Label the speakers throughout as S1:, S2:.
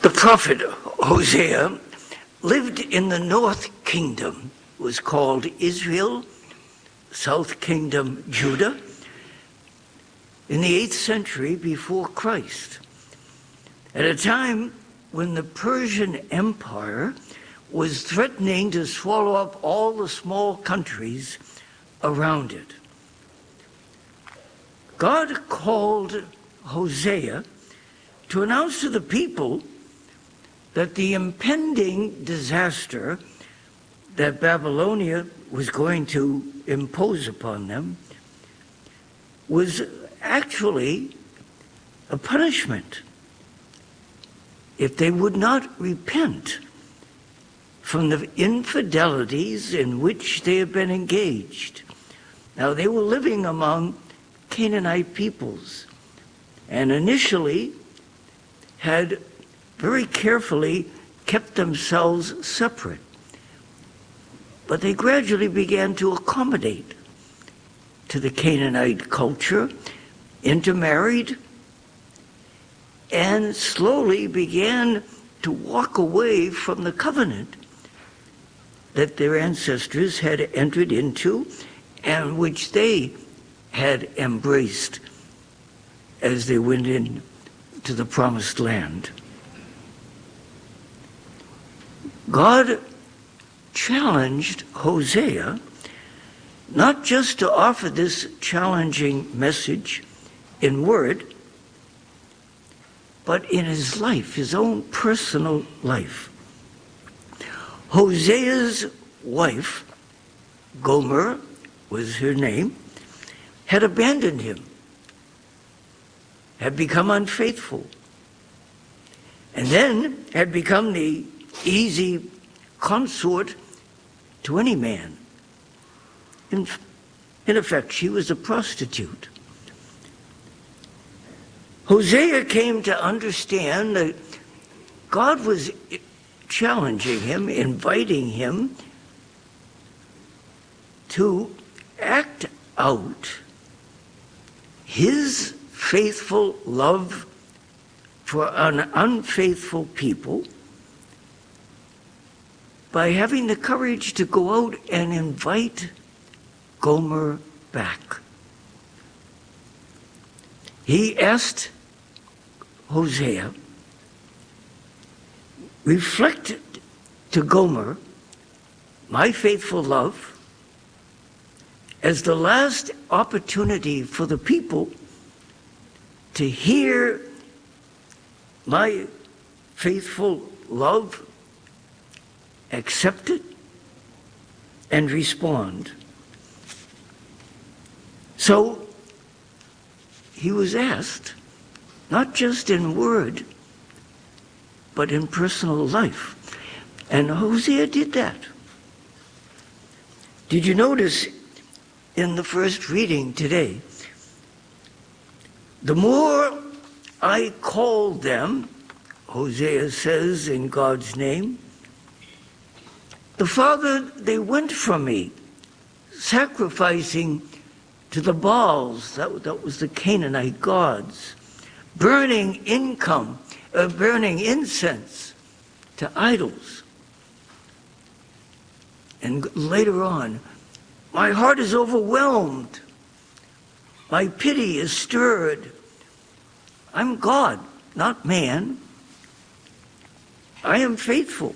S1: The prophet Hosea lived in the north kingdom, was called Israel, south kingdom Judah, in the 8th century before Christ, at a time when the Persian Empire was threatening to swallow up all the small countries around it. God called Hosea to announce to the people that the impending disaster that Babylonia was going to impose upon them was actually a punishment if they would not repent from the infidelities in which they had been engaged. Now, they were living among Canaanite peoples, and initially had very carefully kept themselves separate. But they gradually began to accommodate to the Canaanite culture, intermarried, and slowly began to walk away from the covenant that their ancestors had entered into and which they had embraced as they went into the promised land. God challenged Hosea not just to offer this challenging message in word, but in his life, his own personal life. Hosea's wife, Gomer was her name, had abandoned him, had become unfaithful, and then had become the easy consort to any man. In effect, she was a prostitute. Hosea came to understand that God was challenging him, inviting him to act out his faithful love for an unfaithful people by having the courage to go out and invite Gomer back. He asked Hosea, reflect to Gomer my faithful love as the last opportunity for the people to hear my faithful love, accept it, and respond. So he was asked, not just in word, but in personal life. And Hosea did that. Did you notice in the first reading today, the more I called them, Hosea says in God's name, the farther they went from me, sacrificing to the Baals, that was the Canaanite gods, burning incense to idols. And later on, my heart is overwhelmed. My pity is stirred. I'm God, not man. I am faithful.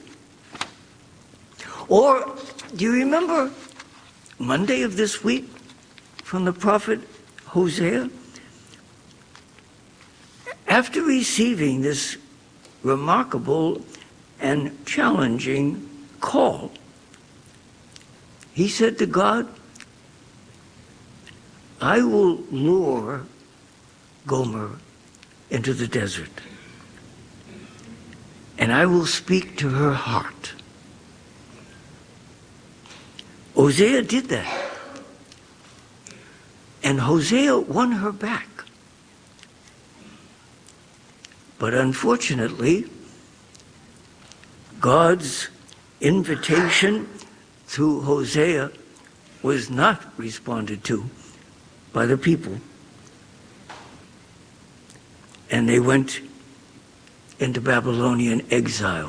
S1: Or, do you remember Monday of this week from the prophet Hosea? After receiving this remarkable and challenging call, he said to God, I will lure Gomer into the desert, and I will speak to her heart. Hosea did that. And Hosea won her back. But unfortunately, God's invitation through Hosea was not responded to by the people. And they went into Babylonian exile.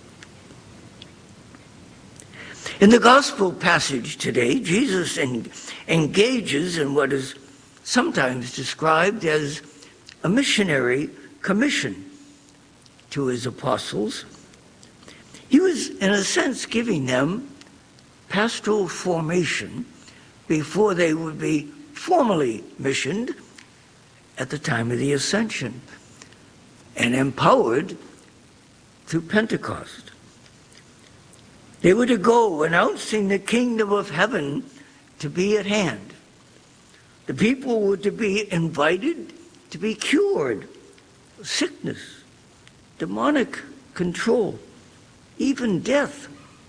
S1: In the gospel passage today, Jesus engages in what is sometimes described as a missionary commission to his apostles. He was, in a sense, giving them pastoral formation before they would be formally missioned at the time of the ascension and empowered through Pentecost. They were to go announcing the kingdom of heaven to be at hand. The people were to be invited to be cured of sickness, demonic control, even death,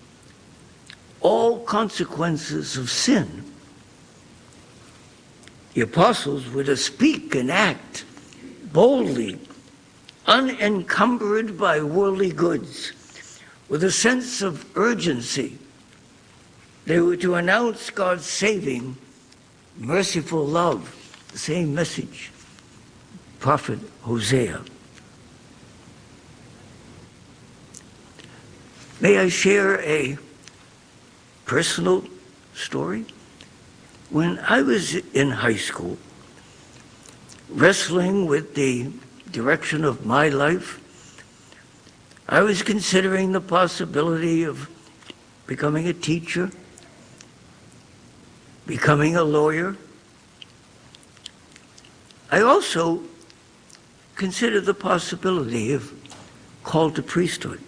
S1: all consequences of sin. The apostles were to speak and act boldly, unencumbered by worldly goods, with a sense of urgency. They were to announce God's saving, merciful love, the same message, prophet Hosea. May I share a personal story? When I was in high school, wrestling with the direction of my life, I was considering the possibility of becoming a teacher, becoming a lawyer. I also considered the possibility of call to priesthood.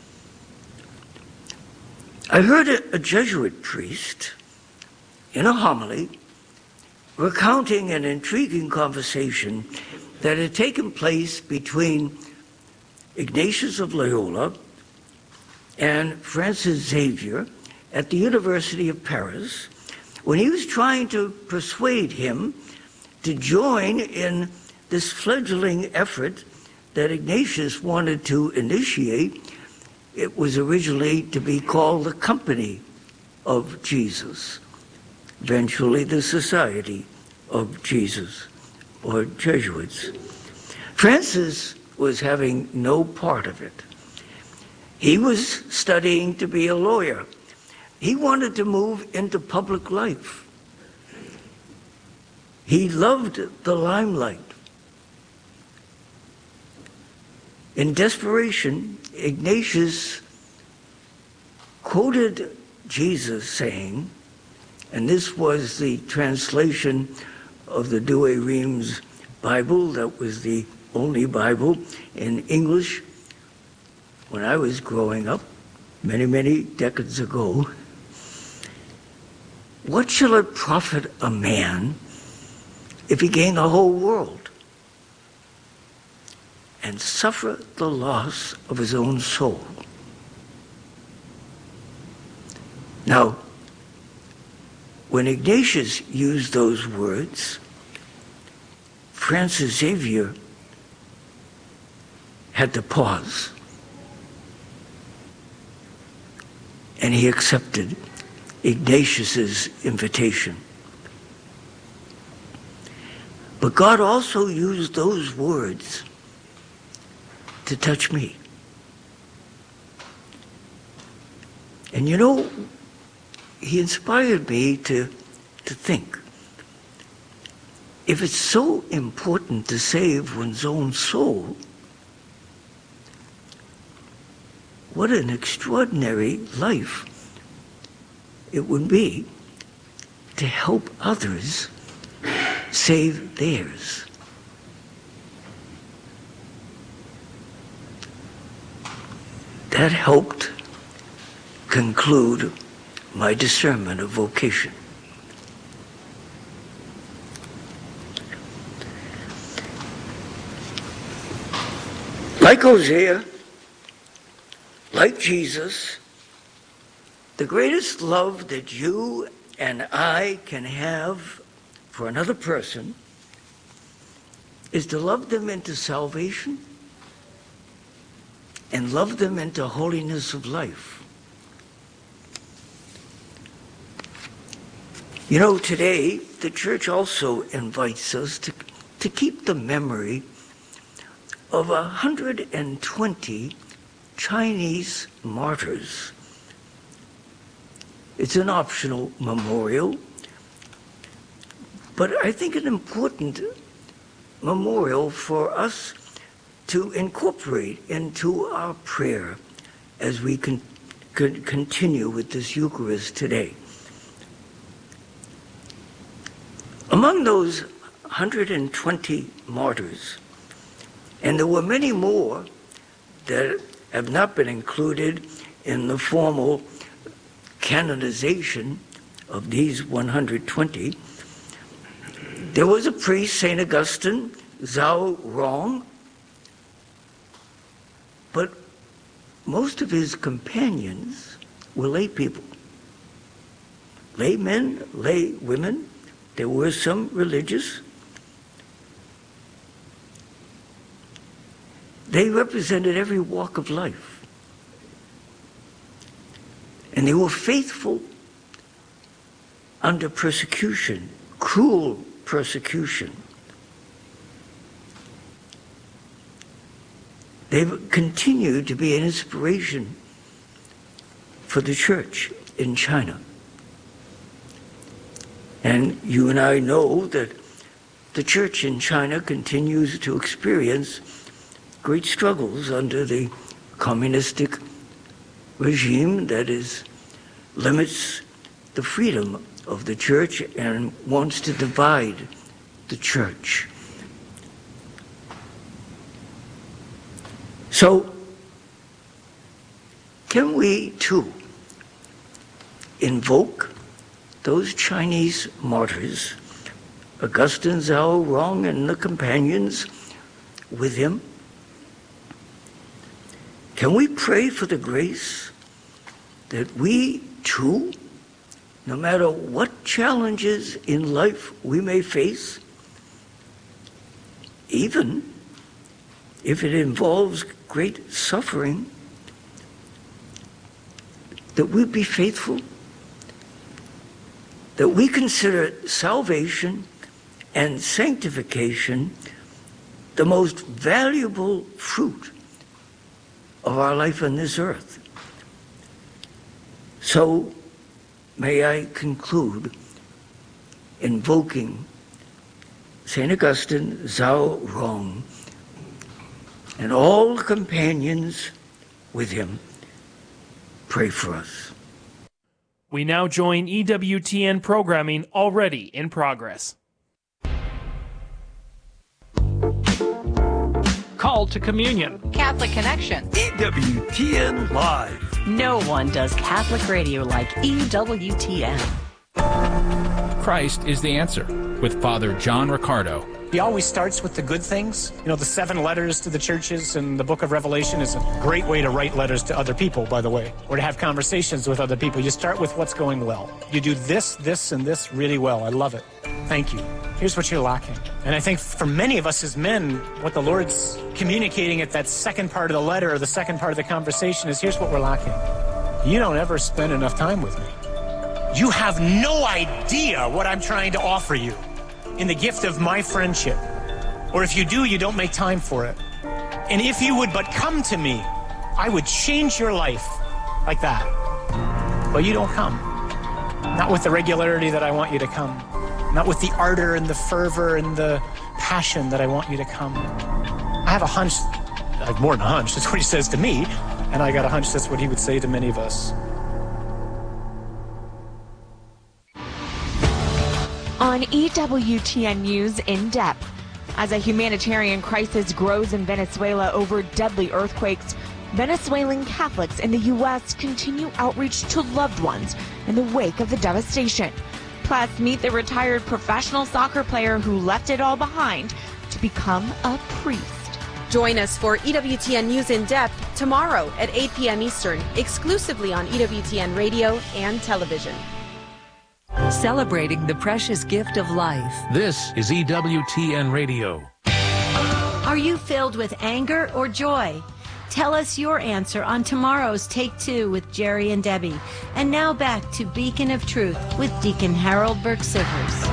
S1: I heard a Jesuit priest in a homily recounting an intriguing conversation that had taken place between Ignatius of Loyola and Francis Xavier at the University of Paris when he was trying to persuade him to join in this fledgling effort that Ignatius wanted to initiate. It was originally to be called the Company of Jesus, eventually the Society of Jesus, or Jesuits. Francis was having no part of it. He was studying to be a lawyer. He wanted to move into public life. He loved the limelight. In desperation, Ignatius quoted Jesus saying, and this was the translation of the Douay-Rheims Bible, that was the only Bible in English when I was growing up, many, many decades ago. What shall it profit a man if he gain the whole world and suffer the loss of his own soul? Now, when Ignatius used those words, Francis Xavier had to pause. And he accepted Ignatius's invitation. But God also used those words to touch me. And you know, he inspired me to think, if it's so important to save one's own soul, what an extraordinary life it would be to help others save theirs. That helped conclude my discernment of vocation. Like Hosea, like Jesus, the greatest love that you and I can have for another person is to love them into salvation and love them into holiness of life. You know, today, the church also invites us to keep the memory of 120 Chinese martyrs. It's an optional memorial, but I think an important memorial for us to incorporate into our prayer as we continue with this Eucharist today. Among those 120 martyrs, and there were many more that have not been included in the formal canonization of these 120, there was a priest, St. Augustine, Zhao Rong, but most of his companions were lay people. Lay men, lay women. There were some religious. They represented every walk of life. And they were faithful under persecution, cruel persecution. They've continued to be an inspiration for the church in China. And you and I know that the church in China continues to experience great struggles under the communistic regime that limits the freedom of the church and wants to divide the church. So, can we too invoke those Chinese martyrs, Augustine, Zhao Rong, and the companions with him? Can we pray for the grace that we too, no matter what challenges in life we may face, even if it involves great suffering, that we be faithful, that we consider salvation and sanctification the most valuable fruit of our life on this earth. So may I conclude invoking St. Augustine, Zhao Rong, and all the companions with him. Pray for us.
S2: We now join EWTN programming already in progress.
S3: Call to Communion.
S4: Catholic Connection.
S5: EWTN Live.
S6: No one does Catholic radio like EWTN.
S7: Christ is the Answer with Father John Riccardo.
S3: He always starts with the good things. You know, the 7 letters to the churches and the book of Revelation is a great way to write letters to other people, by the way, or to have conversations with other people. You start with what's going well. You do this, this, and this really well. I love it. Thank you. Here's what you're lacking. And I think for many of us as men, what the Lord's communicating at that second part of the letter or the second part of the conversation is, here's what we're lacking. You don't ever spend enough time with me. You have no idea what I'm trying to offer you in the gift of my friendship. Or if you do, you don't make time for it. And if you would but come to me, I would change your life like that. But you don't come. Not with the regularity that I want you to come. Not with the ardor and the fervor and the passion that I want you to come. I have a hunch, I have more than a hunch, that's what he says to me, and I got a hunch that's what he would say to many of us.
S8: On EWTN News In Depth, as a humanitarian crisis grows in Venezuela over deadly earthquakes, Venezuelan Catholics in the U.S. continue outreach to loved ones in the wake of the devastation. Plus, meet the retired professional soccer player who left it all behind to become a priest.
S4: Join us for EWTN News In Depth tomorrow at 8 p.m. Eastern, exclusively on EWTN Radio and television.
S9: Celebrating the precious gift of life.
S7: This is EWTN Radio.
S10: Are you filled with anger or joy? Tell us your answer on tomorrow's Take Two with Jerry and Debbie. And now back to Beacon of Truth with Deacon Harold Burke-Sivers.